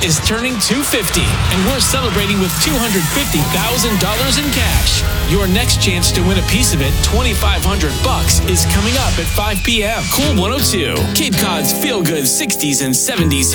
is turning 250, and we're celebrating with $250,000 in cash. Your next chance to win a piece of it, $2,500, is coming up at 5 p.m. Cool 102, Cape Cod's feel-good 60s and 70s